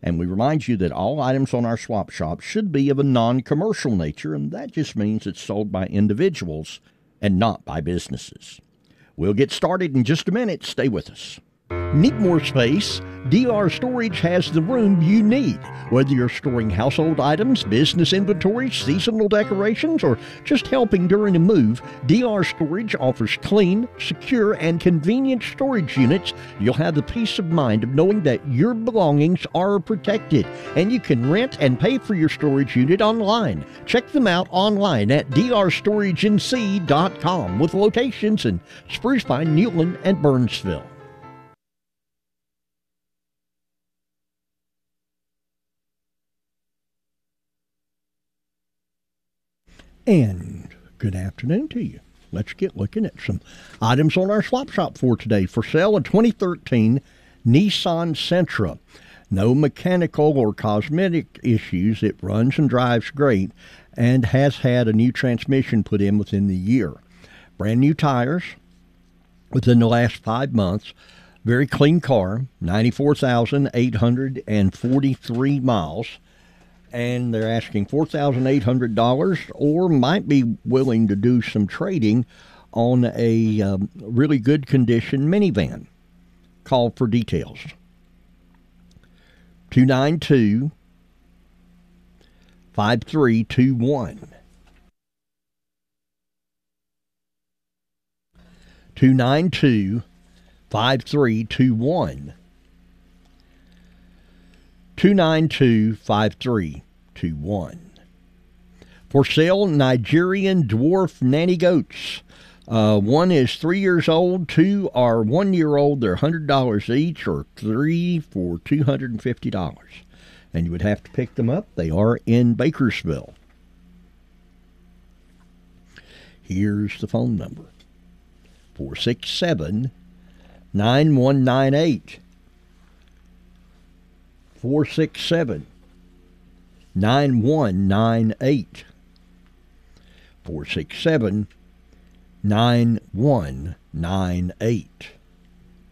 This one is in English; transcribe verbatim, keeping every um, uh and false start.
And we remind you that all items on our swap shop should be of a non-commercial nature, and that just means it's sold by individuals and not by businesses. We'll get started in just a minute. Stay with us. Need more space? D R Storage has the room you need. Whether you're storing household items, business inventory, seasonal decorations, or just helping during a move, D R Storage offers clean, secure, and convenient storage units. You'll have the peace of mind of knowing that your belongings are protected, and you can rent and pay for your storage unit online. Check them out online at d r storage n c dot com with locations in Spruce Pine, Newland, and Burnsville. And good afternoon to you. Let's get looking at some items on our swap shop for today. For sale, a twenty thirteen Nissan Sentra. No mechanical or cosmetic issues. It runs and drives great and has had a new transmission put in within the year. Brand new tires within the last five months. Very clean car, ninety-four thousand eight hundred forty-three miles. And they're asking four thousand eight hundred dollars, or might be willing to do some trading on a um, really good condition minivan. Call for details. two nine two, five three two one. two nine two, five three two one. two nine two, five three two one. For sale, Nigerian dwarf nanny goats. Uh, one is three years old, two are one year old. They're one hundred dollars each, or three for two hundred fifty dollars. And you would have to pick them up. They are in Bakersville. Here's the phone number. four six seven, nine one nine eight. four six seven, nine one nine eight. four six seven, nine one nine eight.